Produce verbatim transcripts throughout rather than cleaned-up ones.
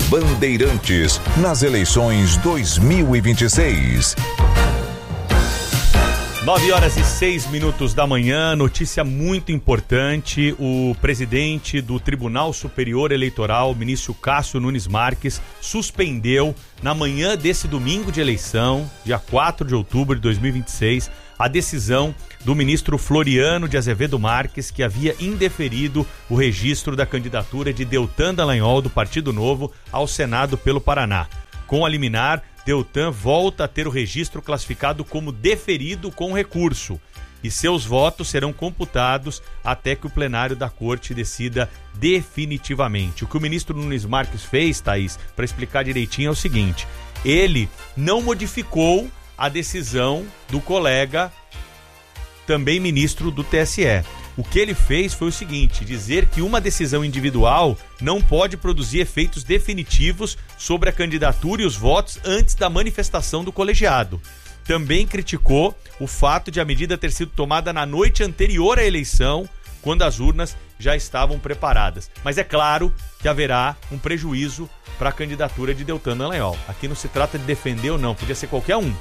Bandeirantes nas eleições dois mil e vinte e seis. nove horas e seis minutos da manhã, notícia muito importante. O presidente do Tribunal Superior Eleitoral, o ministro Cássio Nunes Marques, suspendeu na manhã desse domingo de eleição, dia quatro de outubro de dois mil e vinte e seis, a decisão do ministro Floriano de Azevedo Marques, que havia indeferido o registro da candidatura de Deltan Dallagnol, do Partido Novo, ao Senado pelo Paraná. Com a liminar, Deltan volta a ter o registro classificado como deferido com recurso e seus votos serão computados até que o plenário da corte decida definitivamente. O que o ministro Nunes Marques fez, Thaís, para explicar direitinho é o seguinte: ele não modificou a decisão do colega, também ministro do T S E. O que ele fez foi o seguinte: dizer que uma decisão individual não pode produzir efeitos definitivos sobre a candidatura e os votos antes da manifestação do colegiado. Também criticou o fato de a medida ter sido tomada na noite anterior à eleição, quando as urnas já estavam preparadas. Mas é claro que haverá um prejuízo para a candidatura de Deltan Dallagnol. Aqui não se trata de defender ou não, podia ser qualquer um.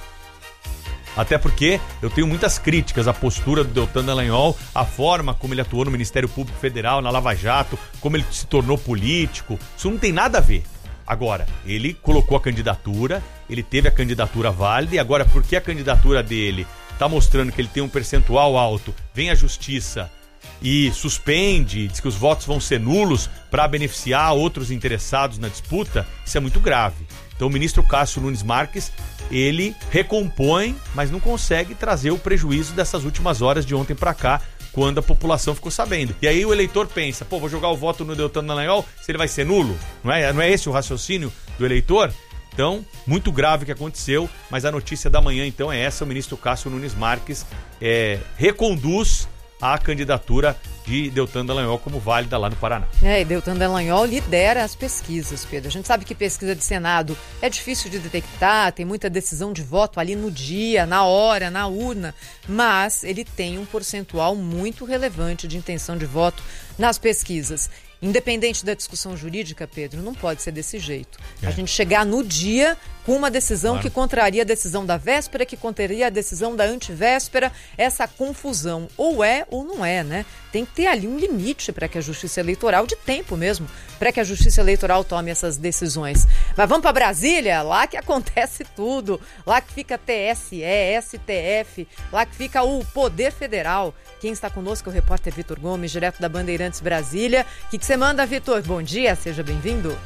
Até porque eu tenho muitas críticas à postura do Deltan Dallagnol, a forma como ele atuou no Ministério Público Federal, na Lava Jato, como ele se tornou político. Isso não tem nada a ver. Agora, ele colocou a candidatura, ele teve a candidatura válida, e agora, porque a candidatura dele está mostrando que ele tem um percentual alto, vem a justiça e suspende, diz que os votos vão ser nulos para beneficiar outros interessados na disputa, isso é muito grave. Então o ministro Cássio Nunes Marques, ele recompõe, mas não consegue trazer o prejuízo dessas últimas horas de ontem para cá, quando a população ficou sabendo. E aí o eleitor pensa, pô, vou jogar o voto no Deltan Dallagnol, se ele vai ser nulo? Não é, não é esse o raciocínio do eleitor? Então, muito grave o que aconteceu, mas a notícia da manhã então é essa: o ministro Cássio Nunes Marques é, reconduz a candidatura de Deltan Dallagnol como válida lá no Paraná. É, e Deltan Dallagnol lidera as pesquisas, Pedro. A gente sabe que pesquisa de Senado é difícil de detectar, tem muita decisão de voto ali no dia, na hora, na urna, mas ele tem um percentual muito relevante de intenção de voto nas pesquisas. Independente da discussão jurídica, Pedro, não pode ser desse jeito. É. A gente chegar no dia com uma decisão claro. que contraria a decisão da véspera, que contraria a decisão da antivéspera, essa confusão ou é ou não é, né? Tem que ter ali um limite para que a Justiça Eleitoral, de tempo mesmo, para que a Justiça Eleitoral tome essas decisões. Mas vamos para Brasília, lá que acontece tudo, lá que fica T S E, S T F, lá que fica o Poder Federal. Quem está conosco é o repórter Vitor Gomes, direto da Bandeirantes Brasília. O que, que você manda, Vitor? Bom dia, seja bem-vindo.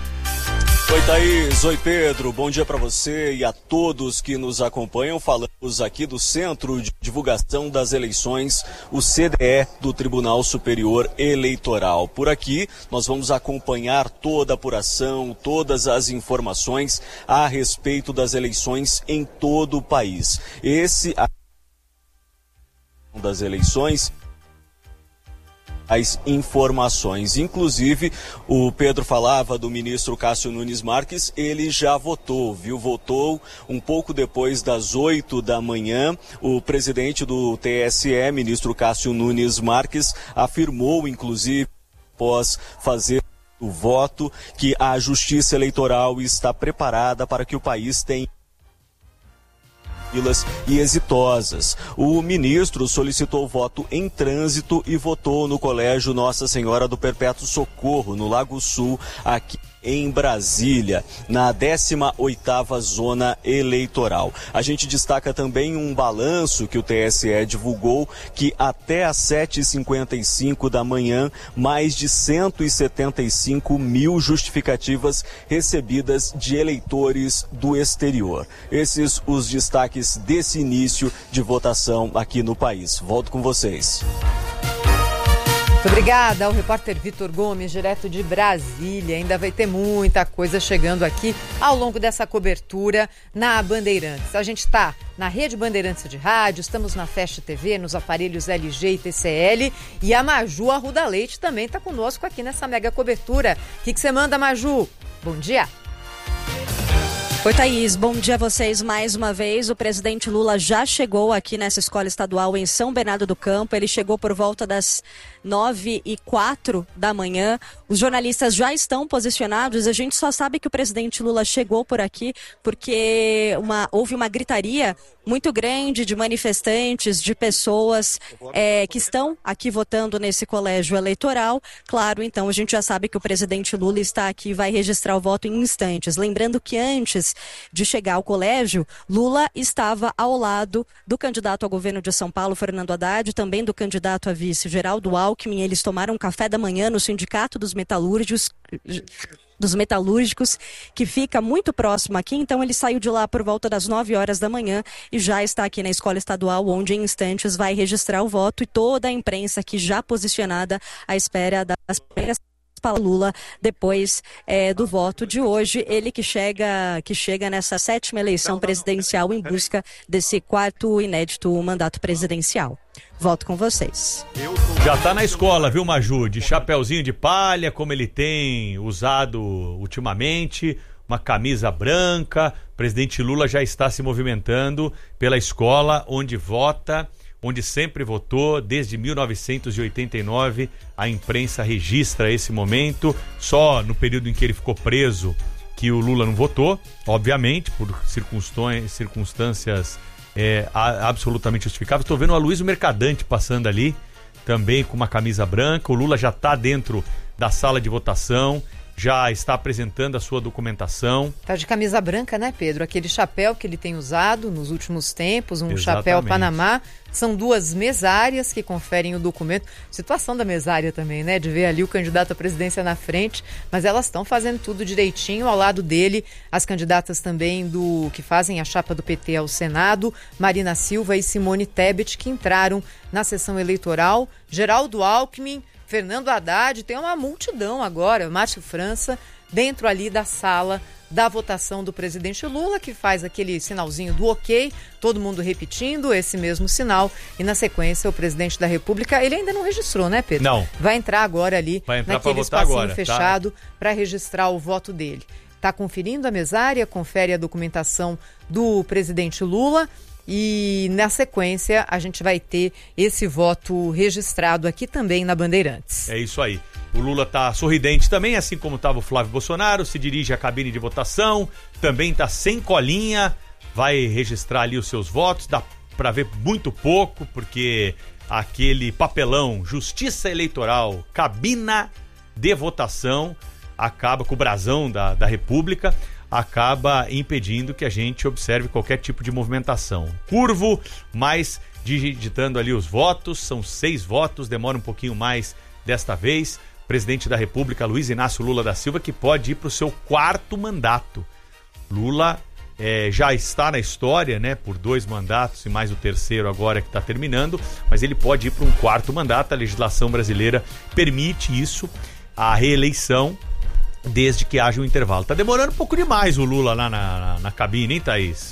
Oi, Thaís. Oi, Pedro. Bom dia para você e a todos que nos acompanham. Falamos aqui do Centro de Divulgação das Eleições, o C D E do Tribunal Superior Eleitoral. Por aqui, nós vamos acompanhar toda a apuração, todas as informações a respeito das eleições em todo o país. Esse das eleições, as informações. Inclusive, o Pedro falava do ministro Cássio Nunes Marques, ele já votou, viu? Votou um pouco depois das oito da manhã. O presidente do T S E, ministro Cássio Nunes Marques, afirmou, inclusive, após fazer o voto, que a Justiça Eleitoral está preparada para que o país tenha e exitosas. O ministro solicitou voto em trânsito e votou no Colégio Nossa Senhora do Perpétuo Socorro, no Lago Sul, aqui em Brasília, na décima oitava zona eleitoral. A gente destaca também um balanço que o T S E divulgou, que até às sete e cinquenta e cinco da manhã, mais de cento e setenta e cinco mil justificativas recebidas de eleitores do exterior. Esses os destaques desse início de votação aqui no país. Volto com vocês. Muito obrigada ao repórter Vitor Gomes, direto de Brasília. Ainda vai ter muita coisa chegando aqui ao longo dessa cobertura na Bandeirantes. A gente está na Rede Bandeirantes de Rádio, estamos na Fast T V, nos aparelhos L G e T C L, e a Maju Arruda Leite também está conosco aqui nessa mega cobertura. O que, que você manda, Maju? Bom dia! Oi, Thaís, bom dia a vocês mais uma vez. O presidente Lula já chegou aqui nessa escola estadual em São Bernardo do Campo. Ele chegou por volta das nove e quatro da manhã. Os jornalistas já estão posicionados. A gente só sabe que o presidente Lula chegou por aqui porque uma, houve uma gritaria muito grande de manifestantes, de pessoas é, que estão aqui votando nesse colégio eleitoral. Claro, então a gente já sabe que o presidente Lula está aqui e vai registrar o voto em instantes. Lembrando que antes de chegar ao colégio, Lula estava ao lado do candidato ao governo de São Paulo, Fernando Haddad, também do candidato a vice, Geraldo Alckmin. Eles tomaram um café da manhã no Sindicato dos Metalúrgicos, dos metalúrgicos, que fica muito próximo aqui. Então ele saiu de lá por volta das nove horas da manhã e já está aqui na escola estadual, onde em instantes vai registrar o voto, e toda a imprensa aqui já posicionada à espera das primeiras para Lula depois é, do voto de hoje. Ele que chega, que chega nessa sétima eleição presidencial em busca desse quarto inédito mandato presidencial. Volto com vocês. Já tá na escola, viu, Maju? De chapeuzinho de palha, como ele tem usado ultimamente, uma camisa branca. O presidente Lula já está se movimentando pela escola onde vota, onde sempre votou desde mil novecentos e oitenta e nove. A imprensa registra esse momento. Só no período em que ele ficou preso que o Lula não votou, obviamente, por circunstâncias é, absolutamente justificáveis. Estou vendo o Aloysio Mercadante passando ali, também com uma camisa branca. O Lula já está dentro da sala de votação, já está apresentando a sua documentação. Tá de camisa branca, né, Pedro? Aquele chapéu que ele tem usado nos últimos tempos, um Exatamente. Chapéu Panamá. São duas mesárias que conferem o documento. Situação da mesária também, né? De ver ali o candidato à presidência na frente, mas elas estão fazendo tudo direitinho. Ao lado dele, as candidatas também do que fazem a chapa do P T ao Senado, Marina Silva e Simone Tebet, que entraram na sessão eleitoral. Geraldo Alckmin, Fernando Haddad, tem uma multidão agora, Márcio França, dentro ali da sala da votação do presidente Lula, que faz aquele sinalzinho do ok, todo mundo repetindo esse mesmo sinal, e na sequência o presidente da República, ele ainda não registrou, né, Pedro? Não. Vai entrar agora ali, Vai entrar naquele votar espacinho agora, fechado, tá? Para registrar o voto dele. Está conferindo a mesária, confere a documentação do presidente Lula, e na sequência a gente vai ter esse voto registrado aqui também na Bandeirantes. É isso aí. O Lula tá sorridente também, assim como estava o Flávio Bolsonaro, se dirige à cabine de votação, também tá sem colinha, vai registrar ali os seus votos, dá para ver muito pouco, porque aquele papelão Justiça Eleitoral, cabina de votação, acaba com o brasão da, da República, acaba impedindo que a gente observe qualquer tipo de movimentação. Curvo, mas digitando ali os votos, são seis votos, demora um pouquinho mais desta vez. Presidente da República, Luiz Inácio Lula da Silva, que pode ir para o seu quarto mandato. Lula é, já está na história, né, por dois mandatos e mais o terceiro agora que está terminando, mas ele pode ir para um quarto mandato. A legislação brasileira permite isso, a reeleição, desde que haja um intervalo. Tá demorando um pouco demais o Lula lá na, na, na cabine, hein, Thaís?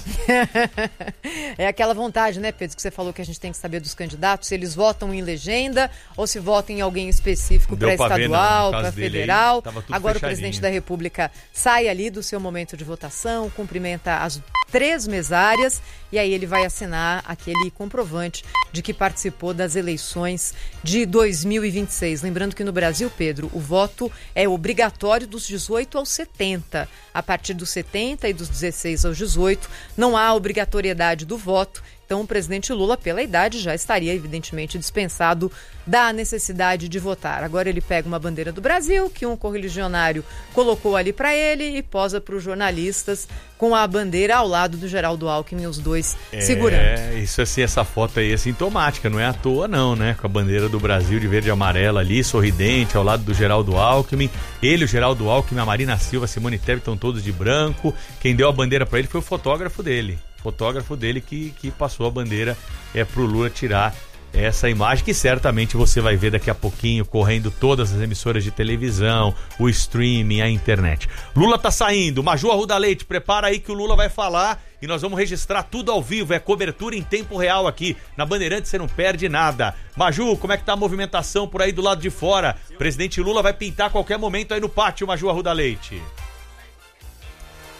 É aquela vontade, né, Pedro, que você falou que a gente tem que saber dos candidatos, se eles votam em legenda ou se votam em alguém específico para estadual, para federal. Aí, agora o presidente da República sai ali do seu momento de votação, cumprimenta as três mesárias e aí ele vai assinar aquele comprovante de que participou das eleições de dois mil e vinte e seis. Lembrando que no Brasil, Pedro, o voto é obrigatório dos dezoito aos setenta. A partir dos setenta e dos dezesseis aos dezoito, não há obrigatoriedade do voto. Então, o presidente Lula, pela idade, já estaria, evidentemente, dispensado da necessidade de votar. Agora ele pega uma bandeira do Brasil, que um correligionário colocou ali para ele, e posa para os jornalistas com a bandeira ao lado do Geraldo Alckmin, os dois é, segurando. É, isso assim, essa foto aí é sintomática, não é à toa não, né? Com a bandeira do Brasil de verde e amarela ali, sorridente, ao lado do Geraldo Alckmin. Ele, o Geraldo Alckmin, a Marina Silva, a Simone Tebet estão todos de branco. Quem deu a bandeira para ele foi o fotógrafo dele. fotógrafo dele que, que passou a bandeira é pro Lula tirar essa imagem, que certamente você vai ver daqui a pouquinho correndo todas as emissoras de televisão, o streaming, a internet. Lula tá saindo, Maju Arruda Leite, prepara aí que o Lula vai falar e nós vamos registrar tudo ao vivo, é cobertura em tempo real aqui na Bandeirantes, você não perde nada. Maju, como é que tá a movimentação por aí do lado de fora? O presidente Lula vai pintar a qualquer momento aí no pátio, Maju Arruda Leite.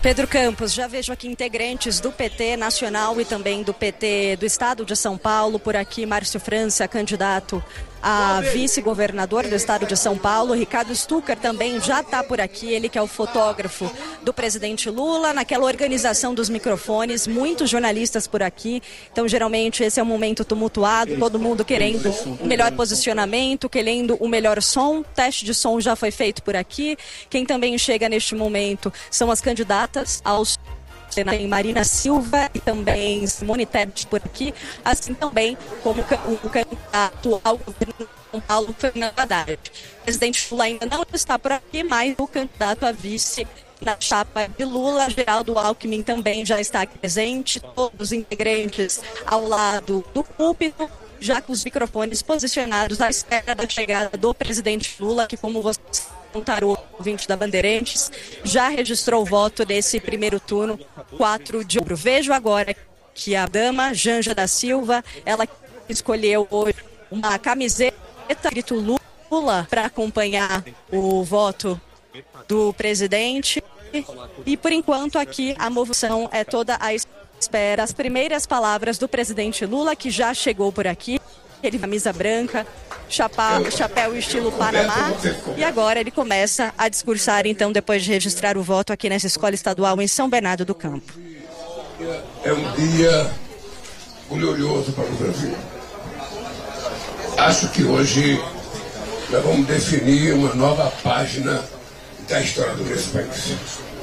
Pedro Campos, já vejo aqui integrantes do P T nacional e também do P T do Estado de São Paulo. Por aqui, Márcio França, candidato a vice-governador do Estado de São Paulo. Ricardo Stucker também já está por aqui, ele que é o fotógrafo do presidente Lula, naquela organização dos microfones, muitos jornalistas por aqui. Então, geralmente, esse é um momento tumultuado, todo mundo querendo o melhor posicionamento, querendo o melhor som. Teste de som já foi feito por aqui. Quem também chega neste momento são as candidatas aos tem Marina Silva e também Simone Tebet por aqui, assim também como o candidato ao governo de São Paulo, Fernando Haddad. O presidente Lula ainda não está por aqui, mas o candidato a vice na chapa de Lula, Geraldo Alckmin, também já está aqui presente, todos os integrantes ao lado do púlpito, já com os microfones posicionados à espera da chegada do presidente Lula, que, como você Tarô, ouvinte da Bandeirantes, já registrou o voto desse primeiro turno, quatro de outubro. Vejo agora que a dama Janja da Silva, ela escolheu hoje uma camiseta escrito Lula para acompanhar o voto do presidente. E por enquanto aqui a moção é toda à espera. As primeiras palavras do presidente Lula, que já chegou por aqui. Ele camisa branca, chapéu, chapéu estilo Panamá, e agora ele começa a discursar, então, depois de registrar o voto aqui nessa escola estadual em São Bernardo do Campo. É um dia glorioso para o Brasil. Acho que hoje nós vamos definir uma nova página da história do nosso país.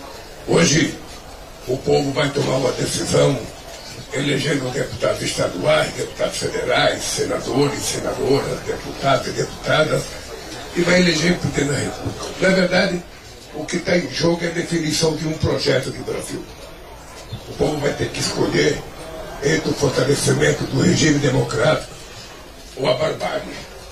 Hoje o povo vai tomar uma decisão elegendo deputados estaduais, deputados federais, senadores, senadoras, deputados e deputadas, e vai eleger o presidente da República. Na verdade, o que está em jogo é a definição de um projeto de Brasil. O povo vai ter que escolher entre o fortalecimento do regime democrático ou a barbárie,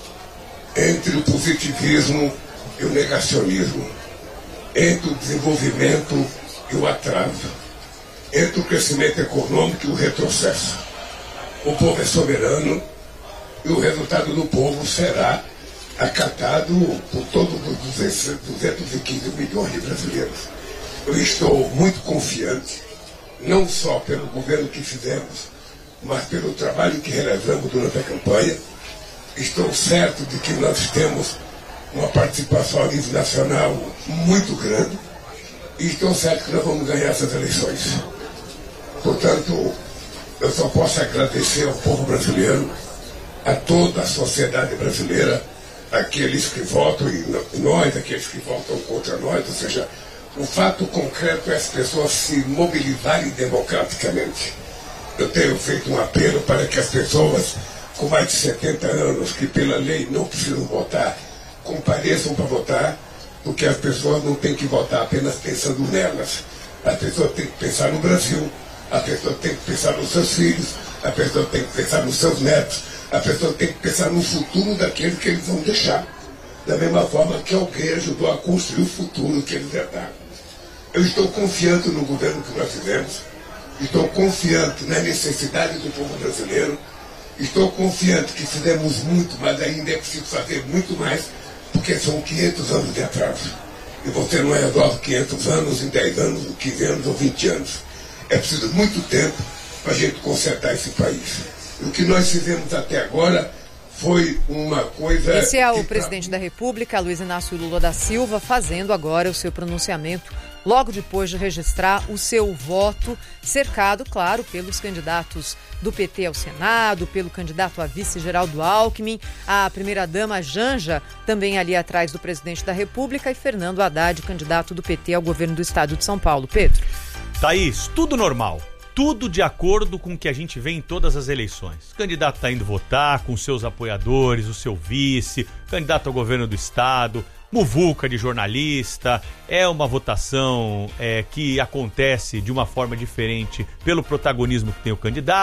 entre o positivismo e o negacionismo, entre o desenvolvimento e o atraso, entre o crescimento econômico e o retrocesso. O povo é soberano e o resultado do povo será acatado por todos os duzentos e quinze milhões de brasileiros. Eu estou muito confiante, não só pelo governo que fizemos, mas pelo trabalho que realizamos durante a campanha. Estou certo de que nós temos uma participação a nível nacional muito grande e estou certo que nós vamos ganhar essas eleições. Portanto, eu só posso agradecer ao povo brasileiro, a toda a sociedade brasileira, aqueles que votam e nós, aqueles que votam contra nós, ou seja, o fato concreto é as pessoas se mobilizarem democraticamente. Eu tenho feito um apelo para que as pessoas com mais de setenta anos, que pela lei não precisam votar, compareçam para votar, porque as pessoas não têm que votar apenas pensando nelas. As pessoas têm que pensar no Brasil. A pessoa tem que pensar nos seus filhos, a pessoa tem que pensar nos seus netos, a pessoa tem que pensar no futuro daqueles que eles vão deixar. Da mesma forma que alguém ajudou a construir o futuro que eles herdaram. Eu estou confiante no governo que nós fizemos, estou confiante na necessidade do povo brasileiro, estou confiante que fizemos muito, mas ainda é preciso fazer muito mais, porque são quinhentos anos de atraso. E você não resolve quinhentos anos em dez anos, quinze anos ou vinte anos. É preciso muito tempo para a gente consertar esse país. E o que nós fizemos até agora foi uma coisa... Esse é o presidente da República, Luiz Inácio Lula da Silva, fazendo agora o seu pronunciamento, logo depois de registrar o seu voto, cercado, claro, pelos candidatos do P T ao Senado, pelo candidato a vice Geraldo Alckmin, a primeira-dama Janja, também ali atrás do presidente da República, e Fernando Haddad, candidato do P T ao governo do Estado de São Paulo. Pedro. Thaís, tudo normal. Tudo de acordo com o que a gente vê em todas as eleições. O candidato está indo votar com seus apoiadores, o seu vice, candidato ao governo do estado, muvuca de jornalista. É uma votação é, que acontece de uma forma diferente pelo protagonismo que tem o candidato.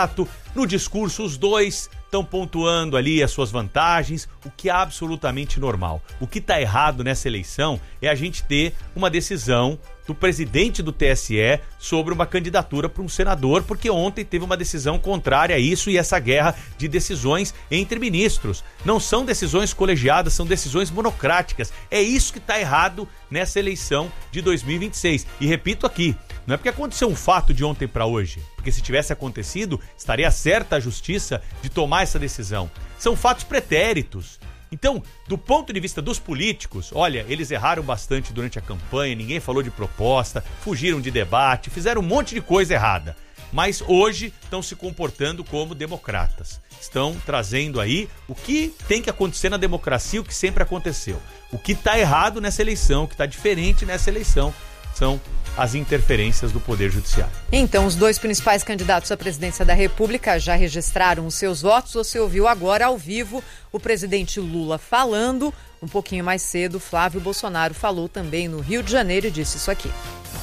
No discurso, os dois estão pontuando ali as suas vantagens, o que é absolutamente normal. O que está errado nessa eleição é a gente ter uma decisão do presidente do T S E sobre uma candidatura para um senador, porque ontem teve uma decisão contrária a isso e essa guerra de decisões entre ministros. Não são decisões colegiadas, são decisões monocráticas. É isso que está errado nessa eleição de dois mil e vinte e seis. E repito aqui, não é porque aconteceu um fato de ontem para hoje, porque se tivesse acontecido, estaria certa a justiça de tomar essa decisão. São fatos pretéritos. Então, do ponto de vista dos políticos, olha, eles erraram bastante durante a campanha, ninguém falou de proposta, fugiram de debate, fizeram um monte de coisa errada. Mas hoje estão se comportando como democratas. Estão trazendo aí o que tem que acontecer na democracia, o que sempre aconteceu. O que está errado nessa eleição, o que está diferente nessa eleição, são as interferências do Poder Judiciário. Então, os dois principais candidatos à presidência da República já registraram os seus votos. Você ouviu agora, ao vivo, o presidente Lula falando. Um pouquinho mais cedo, Flávio Bolsonaro falou também no Rio de Janeiro e disse isso aqui.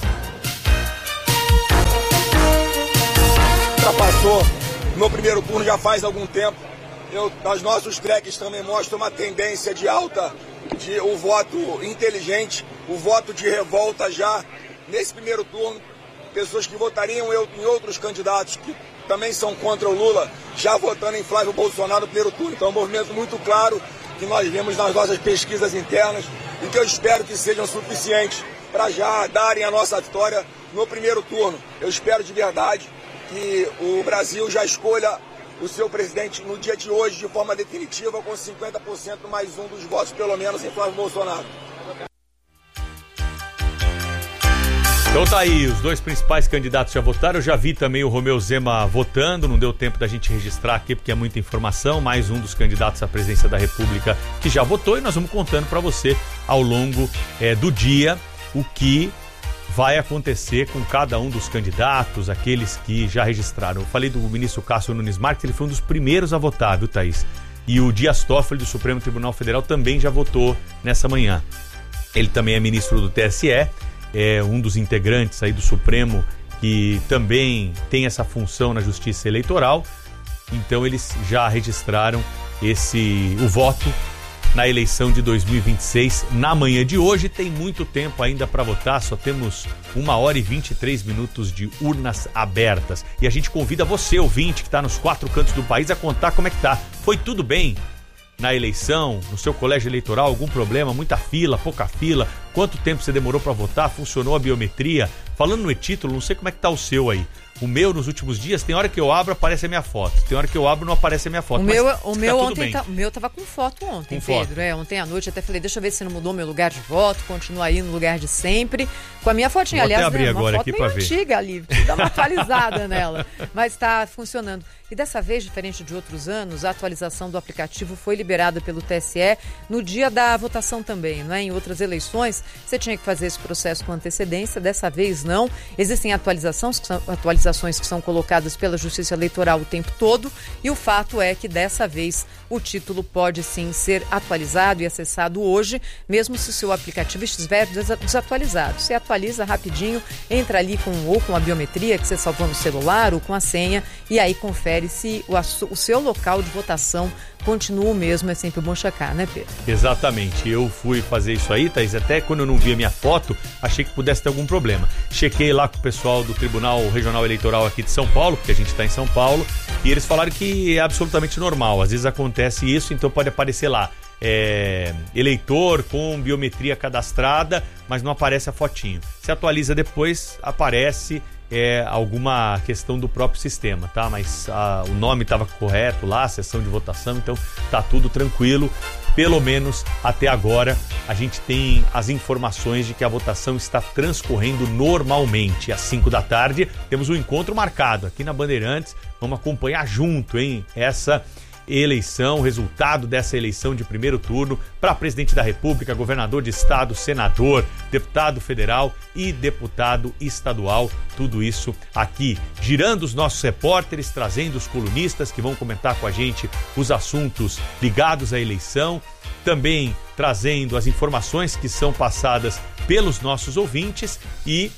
Já passou no primeiro turno já faz algum tempo. Eu, os nossos tracks também mostram uma tendência de alta, de o voto inteligente, o voto de revolta já nesse primeiro turno. Pessoas que votariam em outros candidatos que também são contra o Lula, já votando em Flávio Bolsonaro no primeiro turno. Então é um movimento muito claro que nós vemos nas nossas pesquisas internas e que eu espero que sejam suficientes para já darem a nossa vitória no primeiro turno. Eu espero de verdade que o Brasil já escolha o seu presidente no dia de hoje de forma definitiva, com cinquenta por cento mais um dos votos, pelo menos, em Flávio Bolsonaro. Então tá aí, os dois principais candidatos já votaram. Eu já vi também o Romeu Zema votando, não deu tempo da gente registrar aqui porque é muita informação. Mais um dos candidatos à presidência da República que já votou, e nós vamos contando para você ao longo é, do dia o que vai acontecer com cada um dos candidatos, aqueles que já registraram. Eu falei do ministro Cássio Nunes Marques, ele foi um dos primeiros a votar, viu, Thaís? E o Dias Toffoli, do Supremo Tribunal Federal, também já votou nessa manhã. Ele também é ministro do T S E, é um dos integrantes aí do Supremo que também tem essa função na Justiça Eleitoral. Então eles já registraram esse, o voto na eleição de dois mil e vinte e seis. Na manhã de hoje tem muito tempo ainda para votar, só temos uma hora e vinte e três minutos de urnas abertas. E a gente convida você, ouvinte, que está nos quatro cantos do país, a contar como é que tá. Foi tudo bem na eleição, no seu colégio eleitoral? Algum problema? Muita fila, pouca fila? Quanto tempo você demorou para votar? Funcionou a biometria? Falando no e-título, não sei como é que tá o seu aí. O meu, nos últimos dias, tem hora que eu abro, aparece a minha foto. Tem hora que eu abro, não aparece a minha foto. O meu, mas, o tá meu tudo ontem bem. tá, o meu tava com foto ontem, com Pedro. foto. É, ontem à noite até falei, deixa eu ver se não mudou meu lugar de voto, continua aí no lugar de sempre. Com a minha fotinha, Vou aliás, até abrir né, agora uma aqui foto pra meio ver. antiga ali, dá uma atualizada nela. Mas tá funcionando. E dessa vez, diferente de outros anos, a atualização do aplicativo foi liberada pelo T S E no dia da votação também, não é? Em outras eleições, você tinha que fazer esse processo com antecedência, dessa vez não. Existem atualizações que são, atualizações que são colocadas pela Justiça Eleitoral o tempo todo, e o fato é que dessa vez o título pode sim ser atualizado e acessado hoje, mesmo se o seu aplicativo estiver desatualizado. Você atualiza rapidinho, entra ali com, ou com a biometria que você salvou no celular ou com a senha, e aí confere se o, o seu local de votação continua o mesmo. É sempre bom checar, né, Pedro? Exatamente, eu fui fazer isso aí, Thaís, até quando eu não vi a minha foto, achei que pudesse ter algum problema. Chequei lá com o pessoal do Tribunal Regional Eleitoral aqui de São Paulo, porque a gente está em São Paulo, e eles falaram que é absolutamente normal, às vezes acontece isso, então pode aparecer lá é, eleitor com biometria cadastrada, mas não aparece a fotinho. Se atualiza depois, aparece é, alguma questão do próprio sistema, tá? Mas a, o nome estava correto lá, a sessão de votação, então tá tudo tranquilo. Pelo menos até agora a gente tem as informações de que a votação está transcorrendo normalmente. Às cinco da tarde temos um encontro marcado aqui na Bandeirantes. Vamos acompanhar junto, hein? Essa eleição, o resultado dessa eleição de primeiro turno para presidente da República, governador de estado, senador, deputado federal e deputado estadual. Tudo isso aqui, girando os nossos repórteres, trazendo os colunistas que vão comentar com a gente os assuntos ligados à eleição, também trazendo as informações que são passadas pelos nossos ouvintes e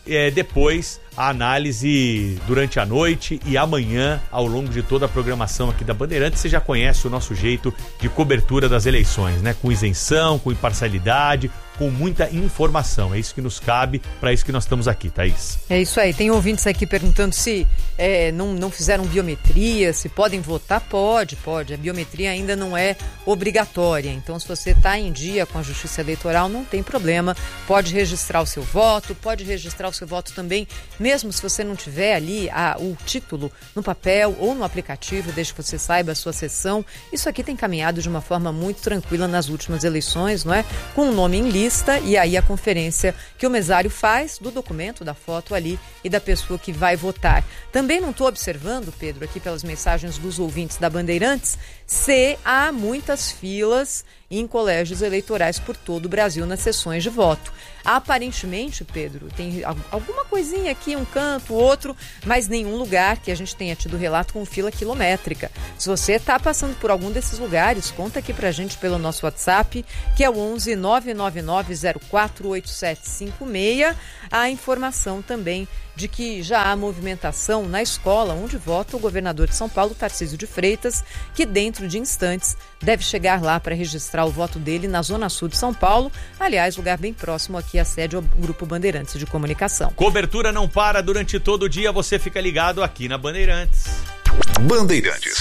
é, depois a análise durante a noite e amanhã, ao longo de toda a programação aqui da Bandeirantes. Você já conhece o nosso jeito de cobertura das eleições, né? Com isenção, com imparcialidade, com muita informação. É isso que nos cabe, para isso que nós estamos aqui, Thaís. É isso aí. Tem ouvintes aqui perguntando se é, não, não fizeram biometria, se podem votar. Pode, pode. A biometria ainda não é obrigatória. Então, se você está em dia com a Justiça Eleitoral, não tem problema. Pode registrar o seu voto, pode registrar o seu voto também, mesmo se você não tiver ali a, o título no papel ou no aplicativo, desde que você saiba a sua sessão. Isso aqui tem caminhado de uma forma muito tranquila nas últimas eleições, não é? Com o nome em lista e aí a conferência que o mesário faz do documento, da foto ali e da pessoa que vai votar. Também não estou observando, Pedro, aqui pelas mensagens dos ouvintes da Bandeirantes, se há muitas filas em colégios eleitorais por todo o Brasil nas sessões de voto. Aparentemente, Pedro, tem alguma coisinha aqui, um canto, outro, mas nenhum lugar que a gente tenha tido relato com fila quilométrica. Se você está passando por algum desses lugares, conta aqui pra gente pelo nosso WhatsApp, que é o onze nove nove nove zero quatro oito sete cinco seis. A informação também de que já há movimentação na escola onde vota o governador de São Paulo, Tarcísio de Freitas, que dentro de instantes deve chegar lá para registrar o voto dele na Zona Sul de São Paulo. Aliás, lugar bem próximo aqui à sede ao Grupo Bandeirantes de Comunicação. Cobertura não para durante todo o dia, você fica ligado aqui na Bandeirantes. Bandeirantes.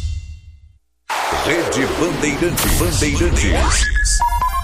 Rede Bandeirantes. Bandeirantes.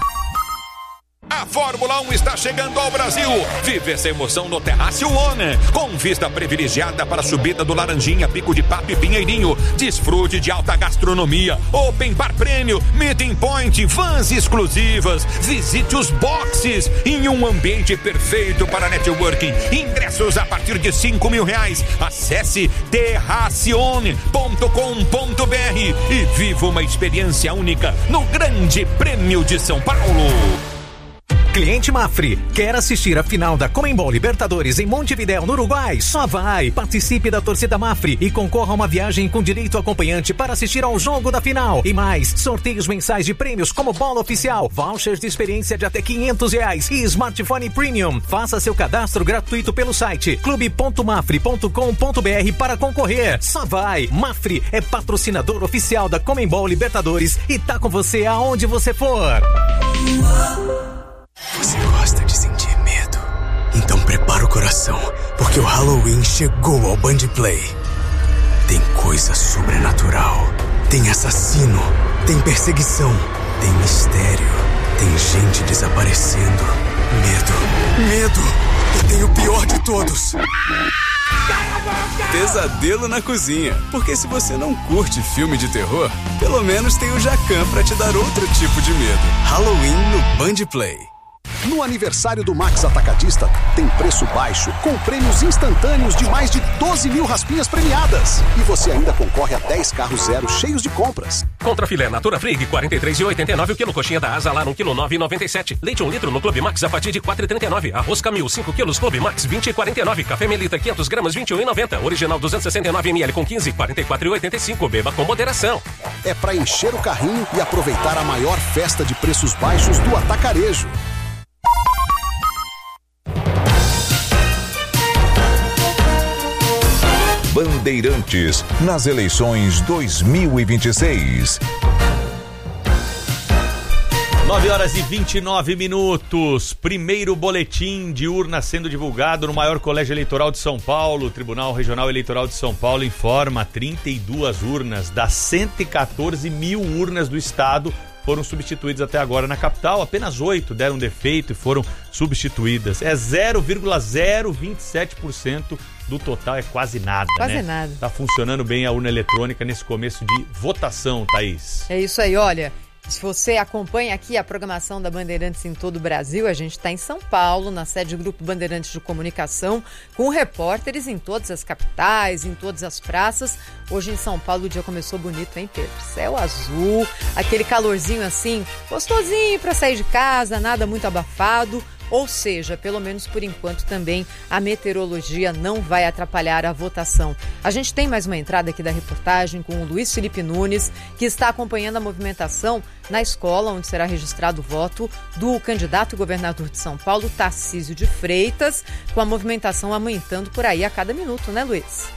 A Fórmula um está chegando ao Brasil. Vive essa emoção no Terrácio One, com vista privilegiada para a subida do Laranjinha, Pico de Papo e Pinheirinho. Desfrute de alta gastronomia, Open Bar Prêmio, Meeting Point, vans exclusivas. Visite os boxes em um ambiente perfeito para networking. Ingressos a partir de cinco mil reais. Acesse terracione ponto com ponto br e viva uma experiência única no Grande Prêmio de São Paulo. Cliente Mafre, quer assistir a final da Conmebol Libertadores em Montevidéu, no Uruguai? Só vai! Participe da torcida Mafre e concorra a uma viagem com direito acompanhante para assistir ao jogo da final. E mais, sorteios mensais de prêmios como bola oficial, vouchers de experiência de até quinhentos reais e smartphone premium. Faça seu cadastro gratuito pelo site clube ponto mafre ponto com ponto br para concorrer. Só vai! Mafre é patrocinador oficial da Conmebol Libertadores e tá com você aonde você for. Você gosta de sentir medo? Então prepara o coração, porque o Halloween chegou ao Band Play. Tem coisa sobrenatural, tem assassino, tem perseguição, tem mistério, tem gente desaparecendo. Medo, medo, e tem o pior de todos. Pesadelo na cozinha, porque se você não curte filme de terror, pelo menos tem o Jacan pra te dar outro tipo de medo. Halloween no Band Play. No aniversário do Max Atacadista, tem preço baixo, com prêmios instantâneos de mais de doze mil raspinhas premiadas. E você ainda concorre a dez carros zero cheios de compras. Contra filé Natura Frig, quarenta e três reais e oitenta e nove centavos o quilo. Coxinha da Asa Lar, um quilo, nove reais e noventa e sete centavos. Leite um litro no Clube Max a partir de quatro reais e trinta e nove centavos. Arroz Camil, cinco quilos, Clube Max, vinte reais e quarenta e nove centavos. Café Melita, quinhentos gramas, vinte e um reais e noventa centavos. Original, duzentos e sessenta e nove mililitros com quinze, quarenta e quatro reais e oitenta e cinco centavos. Beba com moderação. É para encher o carrinho e aproveitar a maior festa de preços baixos do atacarejo. Bandeirantes nas eleições dois mil e vinte e seis. nove horas e vinte e nove minutos. Primeiro boletim de urna sendo divulgado no maior colégio eleitoral de São Paulo. O Tribunal Regional Eleitoral de São Paulo informa trinta e duas urnas das cento e quatorze mil urnas do estado foram substituídas até agora na capital. Apenas oito deram defeito e foram substituídas. É zero vírgula zero vinte e sete por cento do total, é quase nada, quase né? nada. Tá funcionando bem a urna eletrônica nesse começo de votação, Thaís. É isso aí, olha. Se você acompanha aqui a programação da Bandeirantes em todo o Brasil, a gente está em São Paulo, na sede do Grupo Bandeirantes de Comunicação, com repórteres em todas as capitais, em todas as praças. Hoje em São Paulo o dia começou bonito, hein, Pedro? Céu azul, aquele calorzinho assim, gostosinho para sair de casa, nada muito abafado. ou seja, pelo menos por enquanto também a meteorologia não vai atrapalhar a votação. A gente tem mais uma entrada aqui da reportagem com o Luiz Felipe Nunes, que está acompanhando a movimentação na escola onde será registrado o voto do candidato e governador de São Paulo, Tarcísio de Freitas, com a movimentação aumentando por aí a cada minuto, né, Luiz?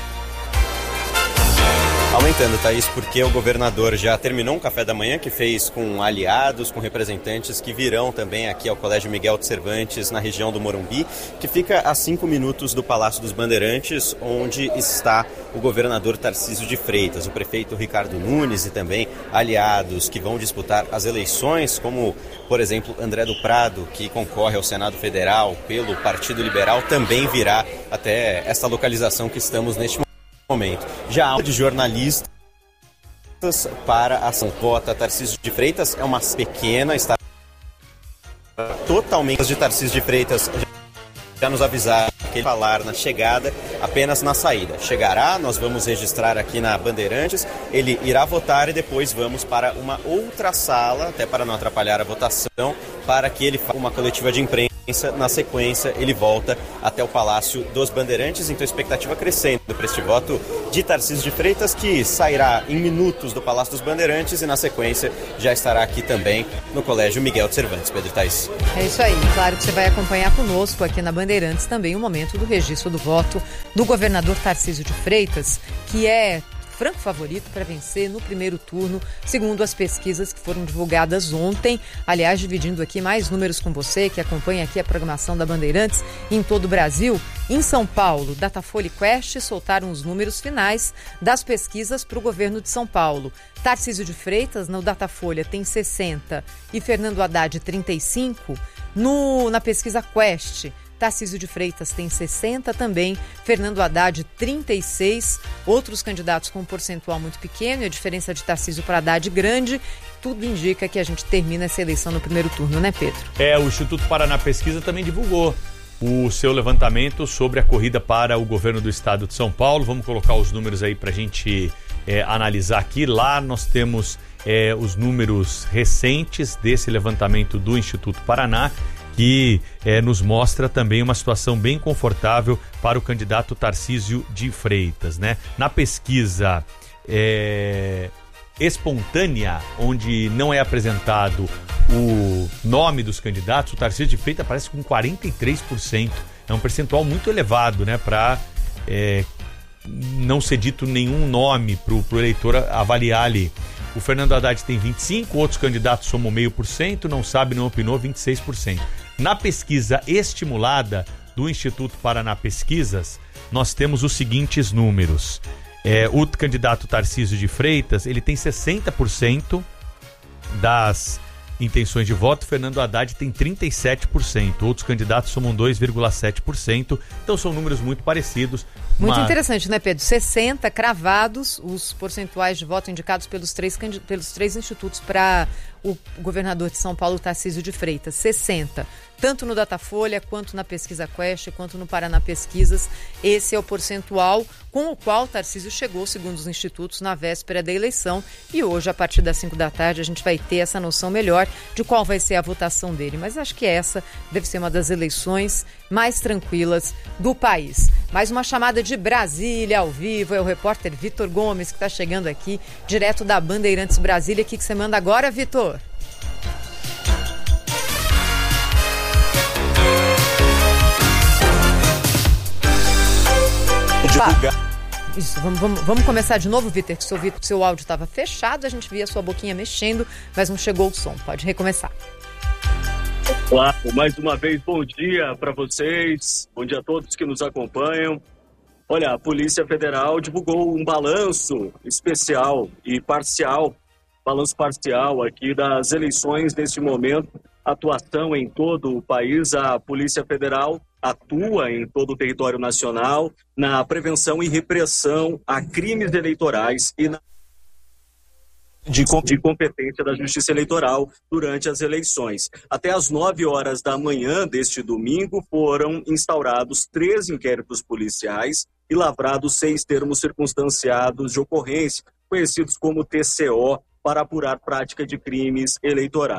Aumentando, Thaís, porque o governador já terminou um café da manhã que fez com aliados, com representantes que virão também aqui ao Colégio Miguel de Cervantes, na região do Morumbi, que fica a cinco minutos do Palácio dos Bandeirantes, onde está o governador Tarcísio de Freitas, o prefeito Ricardo Nunes e também aliados que vão disputar as eleições, como, por exemplo, André do Prado, que concorre ao Senado Federal pelo Partido Liberal, também virá até essa localização que estamos neste momento. momento. Já há de jornalistas para a ação. Vota Tarcísio de Freitas é uma pequena, está totalmente de Tarcísio de Freitas. Já nos avisaram que ele falar na chegada, apenas na saída. Chegará, nós vamos registrar aqui na Bandeirantes, ele irá votar e depois vamos para uma outra sala, até para não atrapalhar a votação, para que ele faça uma coletiva de imprensa. Na sequência, ele volta até o Palácio dos Bandeirantes, então a expectativa crescendo para este voto de Tarcísio de Freitas, que sairá em minutos do Palácio dos Bandeirantes e na sequência já estará aqui também no Colégio Miguel de Cervantes. Pedro Thaís. É isso aí, claro que você vai acompanhar conosco aqui na Bandeirantes também o momento do registro do voto do governador Tarcísio de Freitas, que é franco favorito para vencer no primeiro turno, segundo as pesquisas que foram divulgadas ontem. Aliás, dividindo aqui mais números com você, que acompanha aqui a programação da Bandeirantes em todo o Brasil. Em São Paulo, Datafolha e Quest soltaram os números finais das pesquisas para o governo de São Paulo. Tarcísio de Freitas, no Datafolha, tem sessenta e Fernando Haddad, trinta e cinco. No, na pesquisa Quest, Tarcísio de Freitas tem sessenta também, Fernando Haddad trinta e seis, outros candidatos com um percentual muito pequeno, e a diferença de Tarcísio para Haddad grande. Tudo indica que a gente termina essa eleição no primeiro turno, né, Pedro? É, o Instituto Paraná Pesquisa também divulgou o seu levantamento sobre a corrida para o governo do estado de São Paulo. Vamos colocar os números aí para a gente é, analisar aqui. Lá nós temos é, os números recentes desse levantamento do Instituto Paraná, que é, nos mostra também uma situação bem confortável para o candidato Tarcísio de Freitas, né? Na pesquisa é, espontânea, onde não é apresentado o nome dos candidatos, o Tarcísio de Freitas aparece com quarenta e três por cento. É um percentual muito elevado, né? Para é, não ser dito nenhum nome para o eleitor avaliar ali. O Fernando Haddad tem vinte e cinco por cento, outros candidatos somam meio por cento, não sabe, não opinou, vinte e seis por cento. Na pesquisa estimulada do Instituto Paraná Pesquisas, nós temos os seguintes números. É, o candidato Tarcísio de Freitas, ele tem sessenta por cento das intenções de voto, Fernando Haddad tem trinta e sete por cento, outros candidatos somam dois vírgula sete por cento, então são números muito parecidos. Muito uma... interessante, né, Pedro? sessenta cravados os percentuais de voto indicados pelos três, pelos três institutos para o governador de São Paulo, Tarcísio de Freitas. sessenta. Tanto no Datafolha, quanto na Pesquisa Quest, quanto no Paraná Pesquisas. Esse é o percentual com o qual Tarcísio chegou, segundo os institutos, na véspera da eleição. E hoje, a partir das cinco da tarde, a gente vai ter essa noção melhor de qual vai ser a votação dele. Mas acho que essa deve ser uma das eleições mais tranquilas do país. Mais uma chamada de Brasília ao vivo. É o repórter Vitor Gomes que está chegando aqui, direto da Bandeirantes Brasília. O que, que você manda agora, Vitor? Divulgar. Isso, vamos, vamos, vamos começar de novo, Vitor, que seu, seu áudio estava fechado, a gente via a sua boquinha mexendo, mas não chegou o som. Pode recomeçar. Olá, mais uma vez, bom dia para vocês, bom dia a todos que nos acompanham. Olha, a Polícia Federal divulgou um balanço especial e parcial, balanço parcial aqui das eleições neste momento, atuação em todo o país. A Polícia Federal atua em todo o território nacional na prevenção e repressão a crimes eleitorais e na de competência da Justiça Eleitoral durante as eleições. Até às nove horas da manhã deste domingo foram instaurados três inquéritos policiais e lavrados seis termos circunstanciados de ocorrência, conhecidos como T C O, para apurar prática de crimes eleitorais.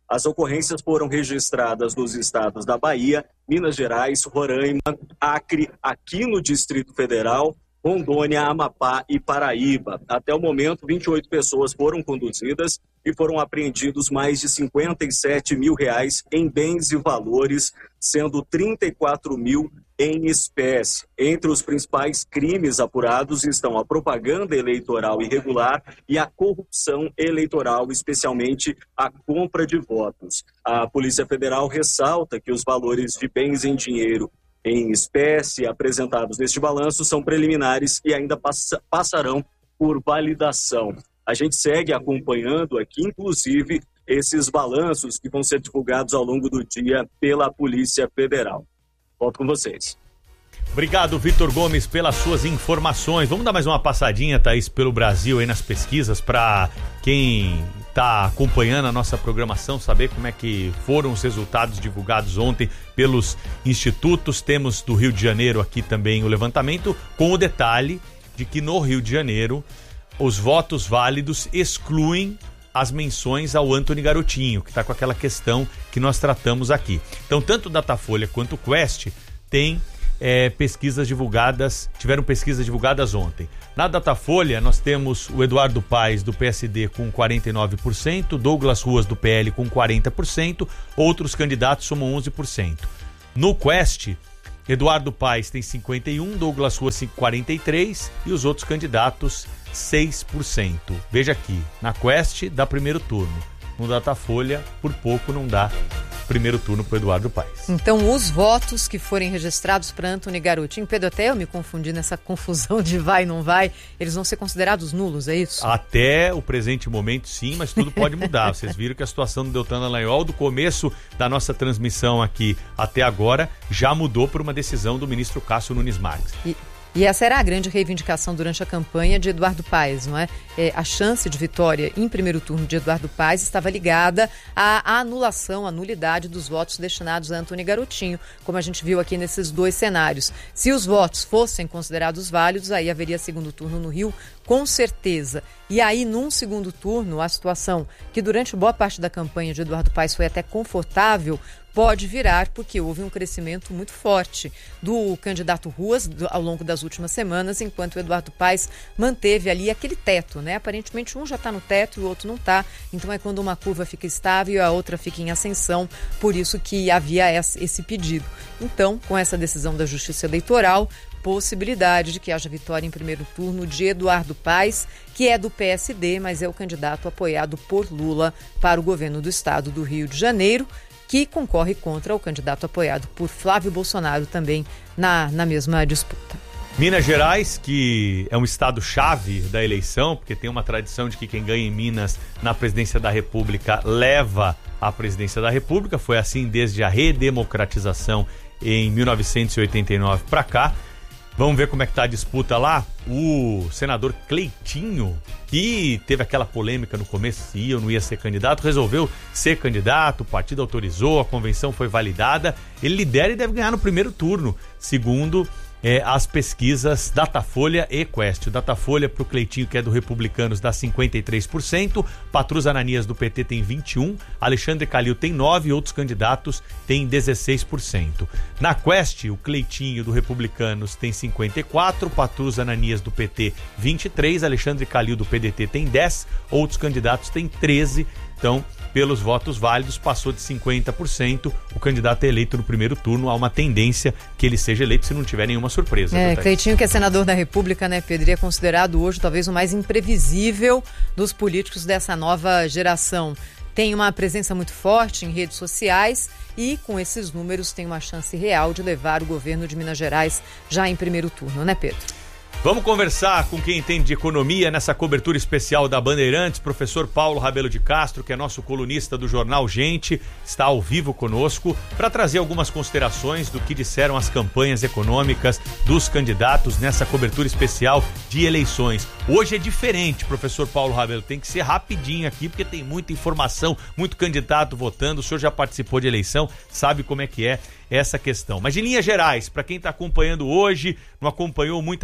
As ocorrências foram registradas nos estados da Bahia, Minas Gerais, Roraima, Acre, aqui no Distrito Federal, Rondônia, Amapá e Paraíba. Até o momento, vinte e oito pessoas foram conduzidas e foram apreendidos mais de cinquenta e sete mil reais em bens e valores, sendo trinta e quatro mil em espécie. Entre os principais crimes apurados estão a propaganda eleitoral irregular e a corrupção eleitoral, especialmente a compra de votos. A Polícia Federal ressalta que os valores de bens em dinheiro em espécie apresentados neste balanço são preliminares e ainda passa, passarão por validação. A gente segue acompanhando aqui, inclusive, esses balanços que vão ser divulgados ao longo do dia pela Polícia Federal. Volto com vocês. Obrigado, Vitor Gomes, pelas suas informações. Vamos dar mais uma passadinha, Thaís, pelo Brasil aí nas pesquisas, para quem está acompanhando a nossa programação saber como é que foram os resultados divulgados ontem pelos institutos. Temos do Rio de Janeiro aqui também o levantamento, com o detalhe de que no Rio de Janeiro os votos válidos excluem as menções ao Antony Garotinho, que está com aquela questão que nós tratamos aqui. Então, tanto o Datafolha quanto o Quest tem é, pesquisas divulgadas, tiveram pesquisas divulgadas ontem. Na Datafolha, nós temos o Eduardo Paes, do P S D, com quarenta e nove por cento, Douglas Ruas, do P L, com quarenta por cento, outros candidatos somam onze por cento. No Quest, Eduardo Paes tem cinquenta e um por cento, Douglas Ruas quarenta e três por cento e os outros candidatos seis por cento. Veja aqui, na Quest dá primeiro turno, no Datafolha por pouco não dá primeiro turno para o Eduardo Paes. Então, os votos que forem registrados para Antony Garotinho, Pedro, até eu me confundi nessa confusão de vai e não vai, eles vão ser considerados nulos, é isso? Até o presente momento, sim, mas tudo pode mudar. Vocês viram que a situação do Deltan Dallagnol, do começo da nossa transmissão aqui até agora, já mudou por uma decisão do ministro Cássio Nunes Marques. E... E essa era a grande reivindicação durante a campanha de Eduardo Paes, não é? é? A chance de vitória em primeiro turno de Eduardo Paes estava ligada à anulação, à nulidade dos votos destinados a Antony Garotinho, como a gente viu aqui nesses dois cenários. Se os votos fossem considerados válidos, aí haveria segundo turno no Rio, com certeza. E aí, num segundo turno, a situação que durante boa parte da campanha de Eduardo Paes foi até confortável, pode virar, porque houve um crescimento muito forte do candidato Ruas do, ao longo das últimas semanas, enquanto o Eduardo Paes manteve ali aquele teto, né? Aparentemente um já está no teto e o outro não está, então é quando uma curva fica estável e a outra fica em ascensão, por isso que havia esse pedido. Então, com essa decisão da Justiça Eleitoral, possibilidade de que haja vitória em primeiro turno de Eduardo Paes, que é do P S D, mas é o candidato apoiado por Lula para o governo do estado do Rio de Janeiro, que concorre contra o candidato apoiado por Flávio Bolsonaro também na, na mesma disputa. Minas Gerais, que é um estado-chave da eleição, porque tem uma tradição de que quem ganha em Minas na presidência da República leva a presidência da República, foi assim desde a redemocratização em mil novecentos e oitenta e nove para cá. Vamos ver como é que tá a disputa lá. O senador Cleitinho, que teve aquela polêmica no começo se ia ou não ia ser candidato, resolveu ser candidato, o partido autorizou, a convenção foi validada. Ele lidera e deve ganhar no primeiro turno, segundo é, as pesquisas Datafolha e Quest. O Datafolha para o Cleitinho, que é do Republicanos, dá cinquenta e três por cento, Patrus Ananias do P T tem vinte e um por cento, Alexandre Calil tem nove por cento e outros candidatos têm dezesseis por cento. Na Quest, o Cleitinho do Republicanos tem cinquenta e quatro por cento, Patrus Ananias do P T vinte e três por cento, Alexandre Calil do P D T tem dez por cento, outros candidatos têm treze por cento. Então, pelos votos válidos, passou de cinquenta por cento o candidato eleito no primeiro turno. Há uma tendência que ele seja eleito se não tiver nenhuma surpresa. É, Cleitinho, que é senador da República, né, Pedro, é considerado hoje talvez o mais imprevisível dos políticos dessa nova geração. Tem uma presença muito forte em redes sociais e, com esses números, tem uma chance real de levar o governo de Minas Gerais já em primeiro turno, né, Pedro? Vamos conversar com quem entende de economia nessa cobertura especial da Bandeirantes, professor Paulo Rabelo de Castro, que é nosso colunista do jornal Gente, está ao vivo conosco para trazer algumas considerações do que disseram as campanhas econômicas dos candidatos nessa cobertura especial de eleições. Hoje é diferente, professor Paulo Rabelo, tem que ser rapidinho aqui porque tem muita informação, muito candidato votando, o senhor já participou de eleição, sabe como é que é essa questão. Mas de linhas gerais, para quem está acompanhando hoje, não acompanhou muito essa discussão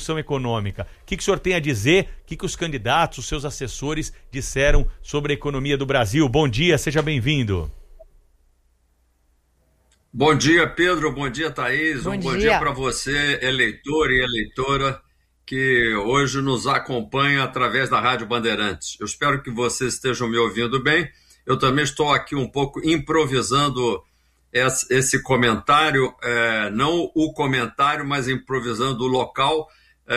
repercussão econômica. O que, que o senhor tem a dizer? O que, que os candidatos, os seus assessores disseram sobre a economia do Brasil? Bom dia, seja bem-vindo. Bom dia, Pedro. Bom dia, Thaís. Bom um dia. bom dia para você, eleitor e eleitora, que hoje nos acompanha através da Rádio Bandeirantes. Eu espero que vocês estejam me ouvindo bem. Eu também estou aqui um pouco improvisando esse comentário, é, não o comentário, mas improvisando o local,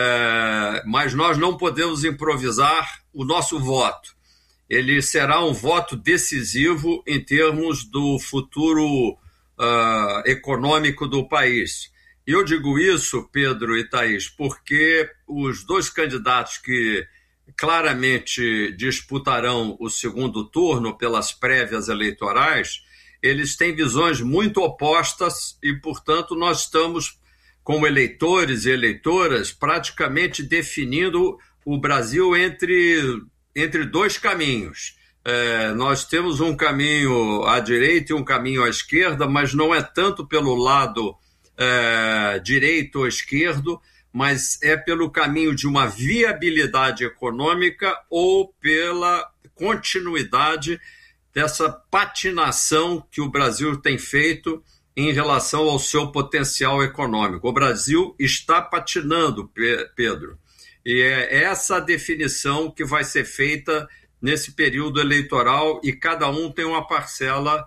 é, mas nós não podemos improvisar o nosso voto. Ele será um voto decisivo em termos do futuro Uh, econômico do país. E eu digo isso, Pedro e Thaís, porque os dois candidatos que claramente disputarão o segundo turno pelas prévias eleitorais, eles têm visões muito opostas e, portanto, nós estamos, como eleitores e eleitoras, praticamente definindo o Brasil entre, entre dois caminhos. É, nós temos um caminho à direita e um caminho à esquerda, mas não é tanto pelo lado é, direito ou esquerdo, mas é pelo caminho de uma viabilidade econômica ou pela continuidade dessa patinação que o Brasil tem feito em relação ao seu potencial econômico. O Brasil está patinando, Pedro, e é essa a definição que vai ser feita nesse período eleitoral, e cada um tem uma parcela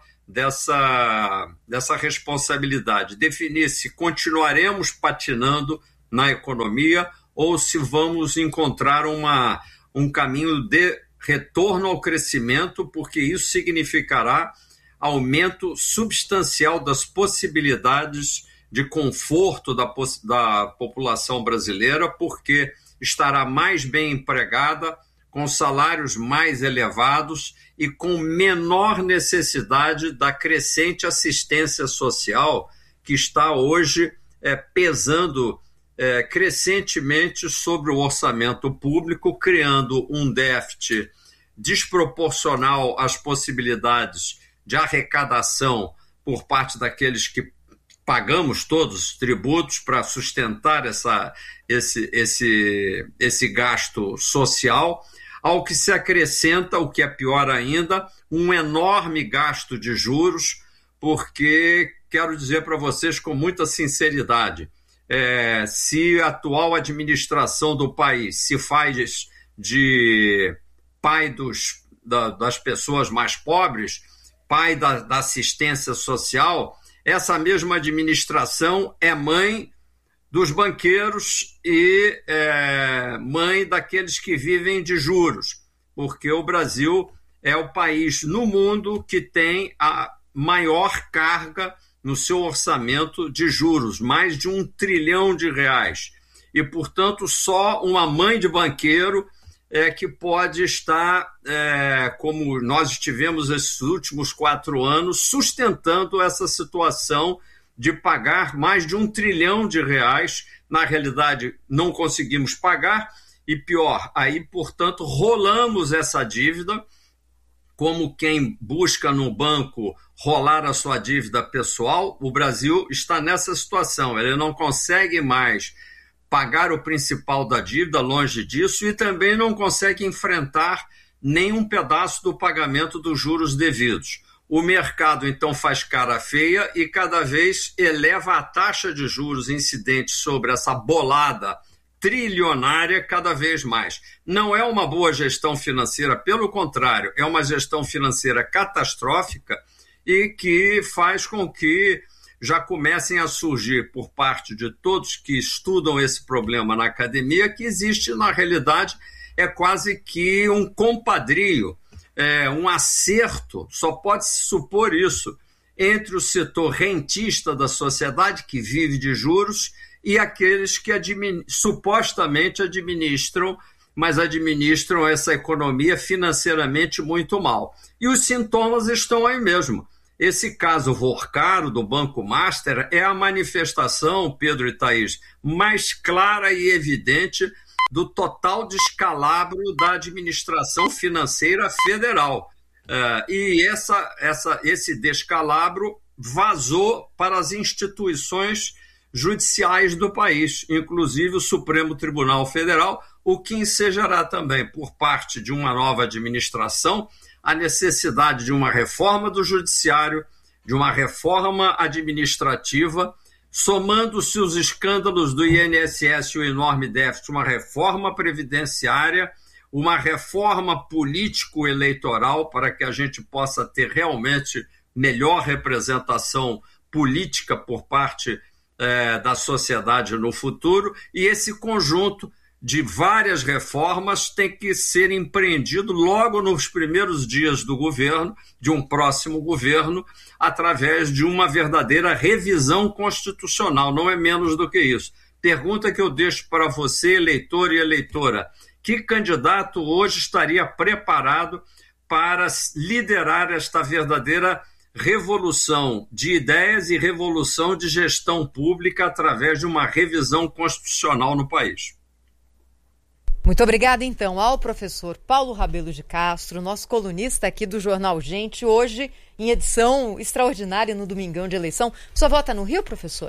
dessa, dessa responsabilidade. Definir se continuaremos patinando na economia ou se vamos encontrar uma, um caminho de retorno ao crescimento, porque isso significará aumento substancial das possibilidades de conforto da, da população brasileira, porque estará mais bem empregada, com salários mais elevados e com menor necessidade da crescente assistência social que está hoje é, pesando é, crescentemente sobre o orçamento público, criando um déficit desproporcional às possibilidades de arrecadação por parte daqueles que pagamos todos os tributos para sustentar essa, esse, esse, esse gasto social, ao que se acrescenta, o que é pior ainda, um enorme gasto de juros, porque, quero dizer para vocês com muita sinceridade, é, se a atual administração do país se faz de pai dos, da, das pessoas mais pobres, pai da, da assistência social, essa mesma administração é mãe dos banqueiros e é, mãe daqueles que vivem de juros, porque o Brasil é o país no mundo que tem a maior carga no seu orçamento de juros, mais de um trilhão de reais. E, portanto, só uma mãe de banqueiro é que pode estar, é, como nós estivemos esses últimos quatro anos, sustentando essa situação de pagar mais de um trilhão de reais. Na realidade, não conseguimos pagar e, pior, aí, portanto, rolamos essa dívida, como quem busca no banco rolar a sua dívida pessoal. O Brasil está nessa situação, ele não consegue mais pagar o principal da dívida, longe disso, e também não consegue enfrentar nenhum pedaço do pagamento dos juros devidos. O mercado, então, faz cara feia e cada vez eleva a taxa de juros incidente sobre essa bolada trilionária cada vez mais. Não é uma boa gestão financeira, pelo contrário, é uma gestão financeira catastrófica e que faz com que já comecem a surgir por parte de todos que estudam esse problema na academia, que existe, na realidade, é quase que um compadrio, é, um acerto, só pode-se supor isso, entre o setor rentista da sociedade, que vive de juros, e aqueles que admin, supostamente administram, mas administram essa economia financeiramente muito mal. E os sintomas estão aí mesmo. Esse caso Vorcaro, do Banco Master, é a manifestação, Pedro e Thaís, mais clara e evidente do total descalabro da administração financeira federal. Uh, e essa, essa, esse descalabro vazou para as instituições judiciais do país, inclusive o Supremo Tribunal Federal, o que ensejará também, por parte de uma nova administração, a necessidade de uma reforma do judiciário, de uma reforma administrativa, somando-se os escândalos do I N S S e o enorme déficit, uma reforma previdenciária, uma reforma político-eleitoral para que a gente possa ter realmente melhor representação política por parte eh, da sociedade no futuro, e esse conjunto de várias reformas tem que ser empreendido logo nos primeiros dias do governo, de um próximo governo, através de uma verdadeira revisão constitucional, não é menos do que isso. Pergunta que eu deixo para você, eleitor e eleitora: que candidato hoje estaria preparado para liderar esta verdadeira revolução de ideias e revolução de gestão pública através de uma revisão constitucional no país? Muito obrigada, então, ao professor Paulo Rabelo de Castro, nosso colunista aqui do Jornal Gente, hoje em edição extraordinária no Domingão de Eleição. Só vota no Rio, professor?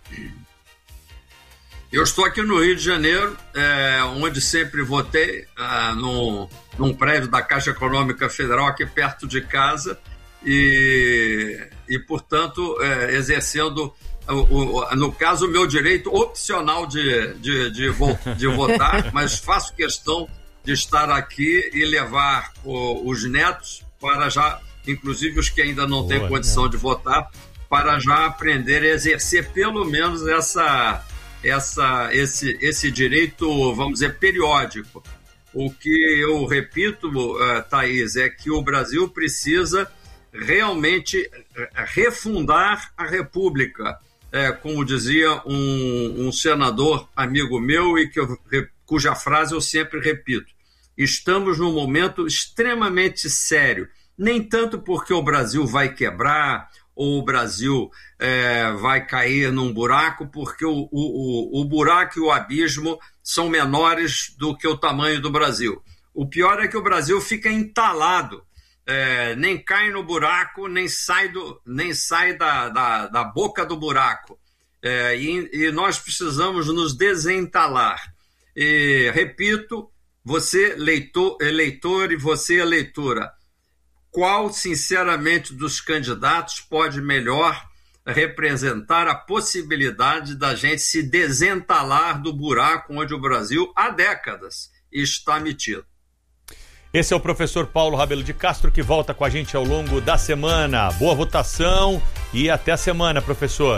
Eu estou aqui no Rio de Janeiro, é, onde sempre votei, é, num, num prédio da Caixa Econômica Federal, aqui perto de casa, e, e portanto, é, exercendo... O, o, no caso, o meu direito opcional de, de, de, vo, de votar, mas faço questão de estar aqui e levar o, os netos para já, inclusive os que ainda não têm condição de votar, para já aprender a exercer pelo menos essa, essa, esse, esse direito, vamos dizer, periódico. O que eu repito, uh, Thaís, é que o Brasil precisa realmente refundar a República. É, como dizia um, um senador amigo meu, e que eu, cuja frase eu sempre repito: estamos num momento extremamente sério, nem tanto porque o Brasil vai quebrar ou o Brasil é, vai cair num buraco, porque o, o, o buraco e o abismo são menores do que o tamanho do Brasil. O pior é que o Brasil fica entalado. É, nem cai no buraco, nem sai, do, nem sai da, da, da boca do buraco. É, e, e nós precisamos nos desentalar. E, repito, você leitor, eleitor e você eleitora, qual, sinceramente, dos candidatos pode melhor representar a possibilidade da gente se desentalar do buraco onde o Brasil, há décadas, está metido? Esse é o professor Paulo Rabelo de Castro, que volta com a gente ao longo da semana. Boa votação e até a semana, professor.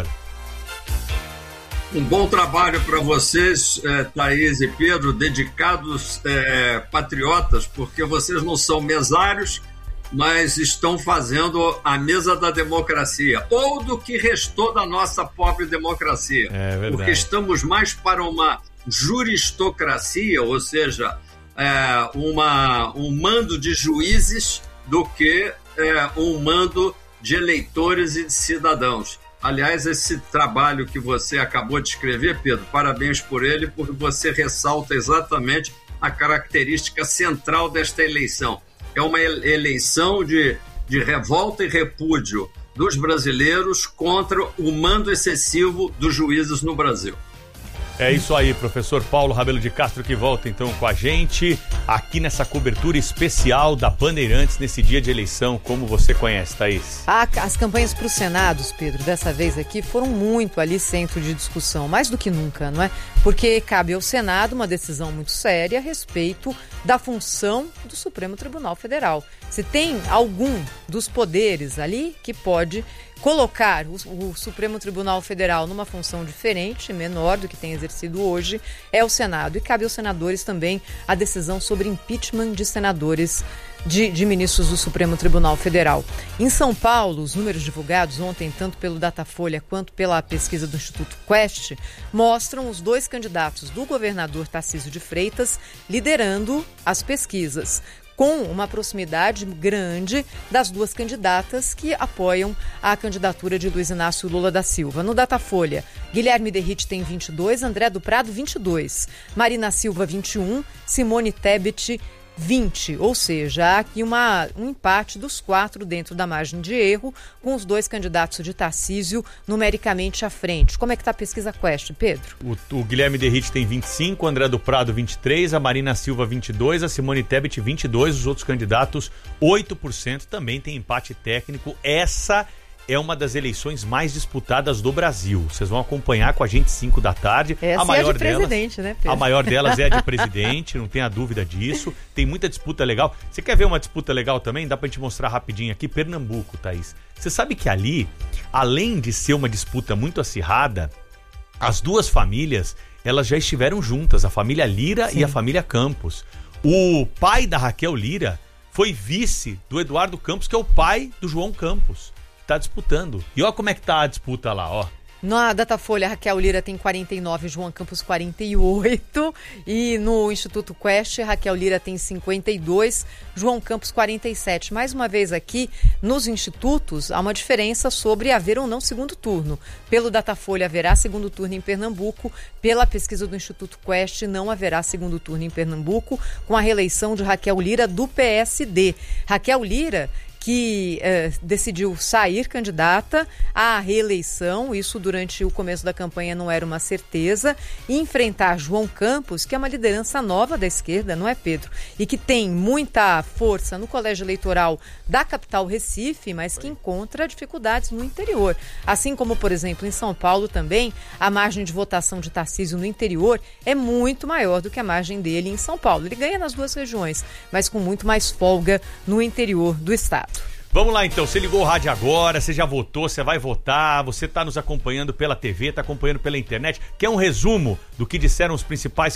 Um bom trabalho para vocês, eh, Thaís e Pedro, dedicados eh, patriotas, porque vocês não são mesários, mas estão fazendo a mesa da democracia, ou do que restou da nossa pobre democracia. É verdade. Porque estamos mais para uma juristocracia, ou seja... É, uma, um mando de juízes do que é, um mando de eleitores e de cidadãos. Aliás, esse trabalho que você acabou de escrever, Pedro, parabéns por ele, porque você ressalta exatamente a característica central desta eleição. É uma eleição de, de revolta e repúdio dos brasileiros contra o mando excessivo dos juízes no Brasil. É isso aí, professor Paulo Rabelo de Castro, que volta então com a gente aqui nessa cobertura especial da Bandeirantes nesse dia de eleição, como você conhece, Thaís. Ah, as campanhas para o Senado, Pedro, dessa vez aqui foram muito ali centro de discussão, mais do que nunca, não é? Porque cabe ao Senado uma decisão muito séria a respeito da função do Supremo Tribunal Federal. Se tem algum dos poderes ali que pode colocar o, o Supremo Tribunal Federal numa função diferente, menor do que tem exercido hoje, é o Senado. E cabe aos senadores também a decisão sobre impeachment de senadores, de, de ministros do Supremo Tribunal Federal. Em São Paulo, os números divulgados ontem, tanto pelo Datafolha quanto pela pesquisa do Instituto Quest, mostram os dois candidatos do governador Tarcísio de Freitas liderando as pesquisas, com uma proximidade grande das duas candidatas que apoiam a candidatura de Luiz Inácio Lula da Silva. No Datafolha, Guilherme Derrite tem vinte e dois, André do Prado vinte e dois, Marina Silva vinte e um, Simone Tebet vinte, ou seja, há aqui uma, um empate dos quatro dentro da margem de erro, com os dois candidatos de Tarcísio numericamente à frente. Como é que está a pesquisa Quest, Pedro? O, o Guilherme Derrite tem vinte e cinco, o André do Prado vinte e três, a Marina Silva vinte e dois, a Simone Tebet vinte e dois, os outros candidatos oito por cento, também tem empate técnico. Essa é uma das eleições mais disputadas do Brasil. Vocês vão acompanhar com a gente cinco da tarde. Essa a maior é de delas, presidente, né, Pedro? A maior delas é a de presidente, não tenha dúvida disso. Tem muita disputa legal. Você quer ver uma disputa legal também? Dá pra gente mostrar rapidinho aqui. Pernambuco, Thaís. Você sabe que ali, além de ser uma disputa muito acirrada, as duas famílias, elas já estiveram juntas, a família Lira Sim. e a família Campos. O pai da Raquel Lira foi vice do Eduardo Campos, que é o pai do João Campos. Tá disputando. E olha como é que tá a disputa lá, ó. Na Datafolha, Raquel Lira tem quarenta e nove, João Campos quarenta e oito. E no Instituto Quest, Raquel Lira tem cinquenta e dois, João Campos quarenta e sete. Mais uma vez aqui, nos institutos, há uma diferença sobre haver ou não segundo turno. Pelo Datafolha, haverá segundo turno em Pernambuco. Pela pesquisa do Instituto Quest, não haverá segundo turno em Pernambuco, com a reeleição de Raquel Lira do P S D. Raquel Lira, que eh, decidiu sair candidata à reeleição, isso durante o começo da campanha não era uma certeza, e enfrentar João Campos, que é uma liderança nova da esquerda, não é, Pedro? E que tem muita força no colégio eleitoral da capital Recife, mas que encontra dificuldades no interior. Assim como, por exemplo, em São Paulo também, a margem de votação de Tarcísio no interior é muito maior do que a margem dele em São Paulo. Ele ganha nas duas regiões, mas com muito mais folga no interior do estado. Vamos lá então, você ligou o rádio agora, você já votou, você vai votar, você está nos acompanhando pela T V, está acompanhando pela internet. Quer um resumo do que disseram os principais